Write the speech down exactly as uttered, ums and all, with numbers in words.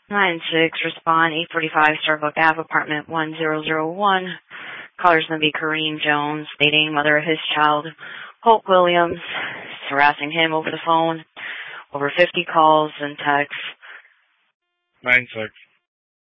nine six, respond, eight forty-five, Starbuck Ave, apartment one zero zero one. Caller's going to be Kareem Jones, dating mother of his child, Hope Williams. He's harassing him over the phone, over fifty calls and texts. nine six.